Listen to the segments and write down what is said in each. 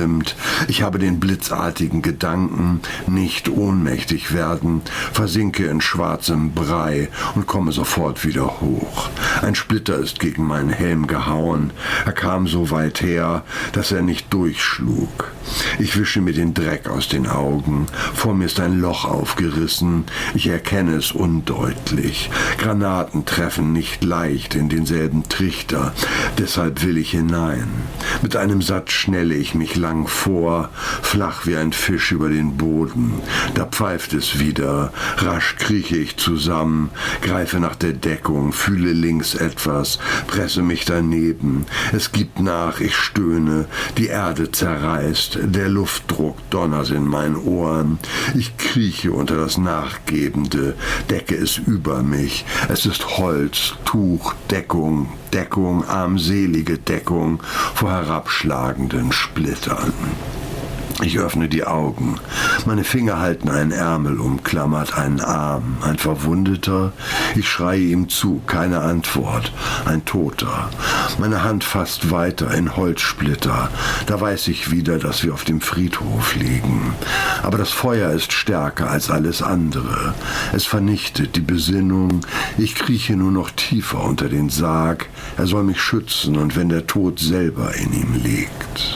verschwimmt. Ich habe den blitzartigen Gedanken, nicht ohnmächtig werden, versinke in schwarzem Brei und komme sofort wieder hoch. Ein Splitter ist gegen meinen Helm gehauen. Er kam so weit her, dass er nicht durchschlug. Ich wische mir den Dreck aus den Augen. Vor mir ist ein Loch aufgerissen. Ich erkenne es undeutlich. Granaten treffen nicht leicht in denselben Trichter. Deshalb will ich hinein. Mit einem Satz schnelle ich mich lang vor, flach wie ein Fisch über den Boden. Da pfeift es wieder. Rasch krieche ich zusammen, greife nach der Deckung, fühle links etwas, presse mich daneben. Es gibt nach, ich stöhne. Die Erde zerreißt. Der Luftdruck donnert in meinen Ohren. Ich krieche unter das Nachgebende, decke es über mich. Es ist Holz, Tuch, Deckung, armselige Deckung vor herabschlagenden Splittern. Ich öffne die Augen. Meine Finger halten einen Ärmel umklammert, einen Arm, ein Verwundeter. Ich schreie ihm zu, keine Antwort, ein Toter. Meine Hand fasst weiter in Holzsplitter. Da weiß ich wieder, dass wir auf dem Friedhof liegen. Aber das Feuer ist stärker als alles andere. Es vernichtet die Besinnung. Ich krieche nur noch tiefer unter den Sarg. Er soll mich schützen, und wenn der Tod selber in ihm liegt.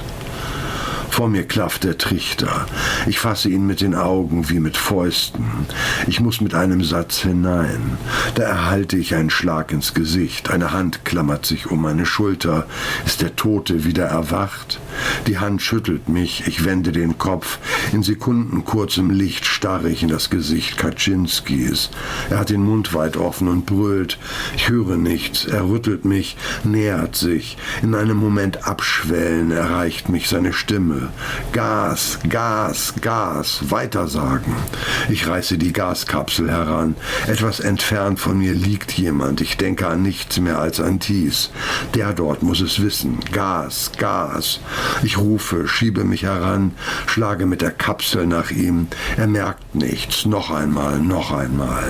Vor mir klafft der Trichter. Ich fasse ihn mit den Augen wie mit Fäusten. Ich muss mit einem Satz hinein. Da erhalte ich einen Schlag ins Gesicht. Eine Hand klammert sich um meine Schulter. Ist der Tote wieder erwacht? Die Hand schüttelt mich. Ich wende den Kopf. In sekundenkurzem Licht starre ich in das Gesicht Kaczynskis. Er hat den Mund weit offen und brüllt. Ich höre nichts. Er rüttelt mich, nähert sich. In einem Moment abschwellen erreicht mich seine Stimme. Gas, Gas, Gas, weitersagen. Ich reiße die Gaskapsel heran. Etwas entfernt von mir liegt jemand. Ich denke an nichts mehr als an dies. Der dort muss es wissen. Gas, Gas. Ich rufe, schiebe mich heran, schlage mit der Kapsel nach ihm. Er merkt nichts. Noch einmal, noch einmal.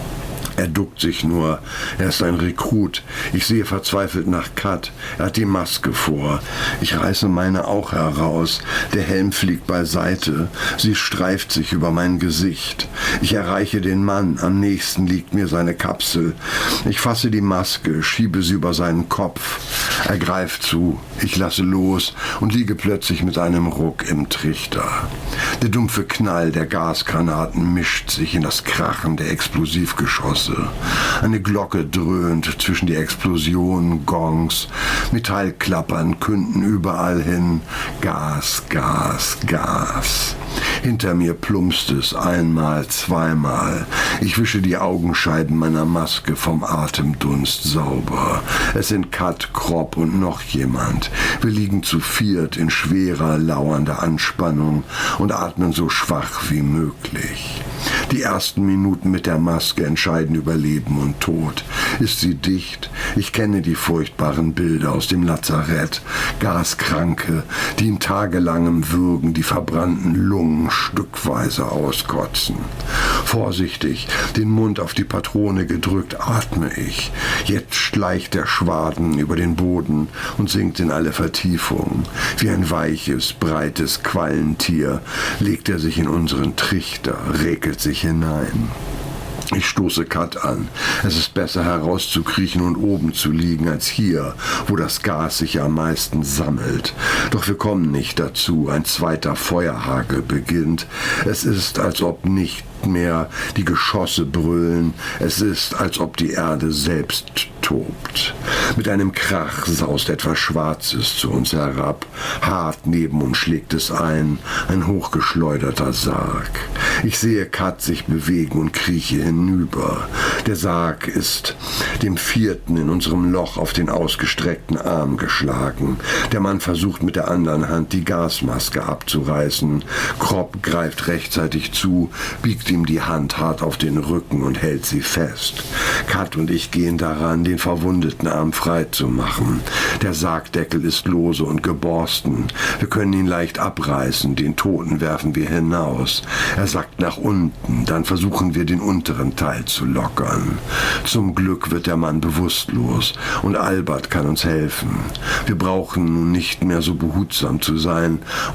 Er duckt sich nur. Er ist ein Rekrut. Ich sehe verzweifelt nach Kat. Er hat die Maske vor. Ich reiße meine auch heraus. Der Helm fliegt beiseite. Sie streift sich über mein Gesicht. Ich erreiche den Mann. Am nächsten liegt mir seine Kapsel. Ich fasse die Maske, schiebe sie über seinen Kopf. Er greift zu. Ich lasse los und liege plötzlich mit einem Ruck im Trichter. Der dumpfe Knall der Gasgranaten mischt sich in das Krachen der Explosivgeschosse. Eine Glocke dröhnt zwischen die Explosionen, Gongs. Metallklappern künden überall hin. Gas, Gas, Gas. Hinter mir plumpst es einmal, zweimal. Ich wische die Augenscheiben meiner Maske vom Atemdunst sauber. Es sind Kat, Kropp und noch jemand. Wir liegen zu viert in schwerer, lauernder Anspannung und atmen so schwach wie möglich. Die ersten Minuten mit der Maske entscheiden über Leben und Tod. Ist sie dicht? Ich kenne die furchtbaren Bilder aus dem Lazarett. Gaskranke, die in tagelangem Würgen die verbrannten Lungen stückweise auskotzen. Vorsichtig, den Mund auf die Patrone gedrückt, atme ich. Jetzt schleicht der Schwaden über den Boden und sinkt in alle Vertiefungen. Wie ein weiches, breites Quallentier legt er sich in unseren Trichter, regelt sich hinein. Ich stoße Kat an. Es ist besser herauszukriechen und oben zu liegen als hier, wo das Gas sich am meisten sammelt. Doch wir kommen nicht dazu. Ein zweiter Feuerhagel beginnt. Es ist, als ob nicht mehr die Geschosse brüllen. Es ist, als ob die Erde selbst tobt. Mit einem Krach saust etwas Schwarzes zu uns herab. Hart neben uns schlägt es ein hochgeschleuderter Sarg. Ich sehe Kat sich bewegen und krieche hinüber. Der Sarg ist dem vierten in unserem Loch auf den ausgestreckten Arm geschlagen. Der Mann versucht mit der anderen Hand die Gasmaske abzureißen. Kropp greift rechtzeitig zu, biegt ihm die Hand hart auf den Rücken und hält sie fest. Kat und ich gehen daran, den verwundeten Arm frei zu machen. Der Sargdeckel ist lose und geborsten. Wir können ihn leicht abreißen, den Toten werfen wir hinaus. Er sackt nach unten, dann versuchen wir, den unteren Teil zu lockern. Zum Glück wird der Mann bewusstlos und Albert kann uns helfen. Wir brauchen nun nicht mehr so behutsam zu sein